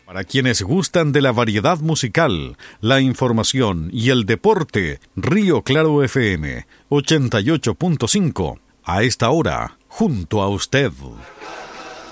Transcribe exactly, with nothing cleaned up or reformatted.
Para quienes gustan de la variedad musical, la información y el deporte, Río Claro F M ochenta y ocho punto cinco. A esta hora, junto a usted.